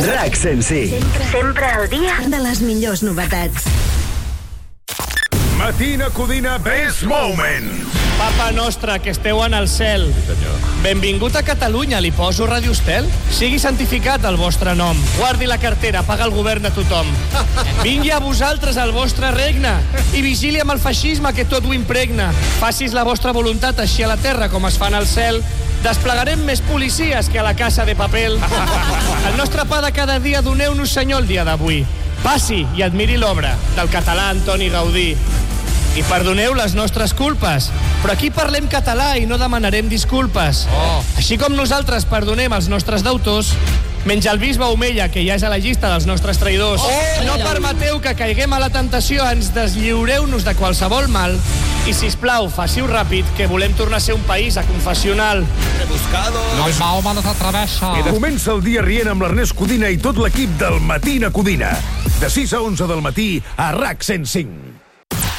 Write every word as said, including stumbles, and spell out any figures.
RAC cent cinc. Sempre, sempre al dia de les millors novetats. Matina Codina Best Moment. Papa nostre, que esteu en el cel. Benvingut a Catalunya, li poso Radio Estel? Sigui santificat el vostre nom. Guardi la cartera, paga el govern de tothom. Vingui a vosaltres el vostre regne i vigili amb el feixisme que tot ho impregna. Facis la vostra voluntat així a la terra com es fa en el cel. Desplegarem més policies que a la Casa de Papel. El nostre pa de cada dia doneu-nos, senyor, el dia d'avui. Passi i admiri l'obra del català Antoni Gaudí. I perdoneu les nostres culpes, però aquí parlem català i no demanarem disculpes. Oh. Així com nosaltres perdonem els nostres deutors, menys el bisbe Omella, que ja és a la llista dels nostres traïdors. Oh. No permeteu que caiguem a la tentació, ens deslliureu-nos de qualsevol mal i, sisplau, faciu ràpid, que volem tornar a ser un país aconfessional. No el Mahoma no s'atreveixa. Comença el dia rient amb l'Ernest Codina i tot l'equip del Matina Codina. De sis a onze del matí a RAC cent cinc.